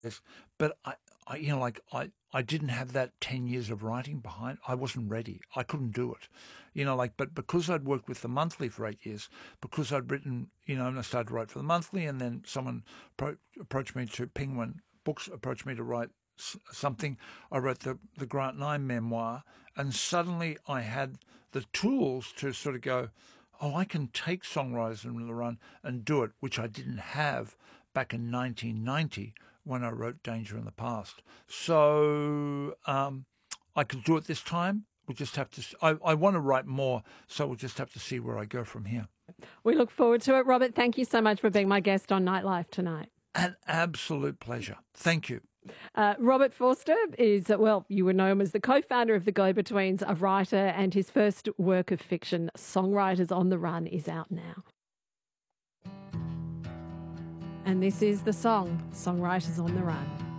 Yes, but I didn't have that 10 years of writing behind. I wasn't ready. I couldn't do it. But because I'd worked with the Monthly for 8 years, because I'd written, and I started to write for the Monthly, and then someone approached me to Penguin Books, approached me to write something. I wrote the Grant Nine memoir, and suddenly I had the tools to sort of go, oh, I can take Songwriters on the Run and do it, which I didn't have back in 1990 when I wrote Danger in the Past. So I could do it this time. We'll just have to. I want to write more, so we'll just have to see where I go from here. We look forward to it. Robert, thank you so much for being my guest on Nightlife tonight. An absolute pleasure. Thank you. Robert Forster is, well, you would know him as the co-founder of The Go-Betweens, a writer, and his first work of fiction, Songwriters on the Run, is out now. And this is the song, Songwriters on the Run.